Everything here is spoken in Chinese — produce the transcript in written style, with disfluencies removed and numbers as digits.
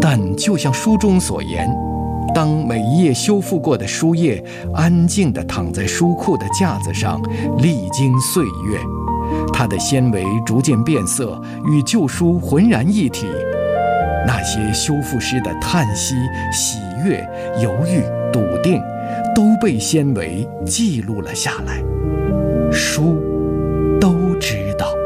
但就像书中所言，当每一页修复过的书页安静地躺在书库的架子上，历经岁月，它的纤维逐渐变色，与旧书浑然一体。那些修复师的叹息、喜悦、犹豫、笃定，都被纤维记录了下来。书都知道。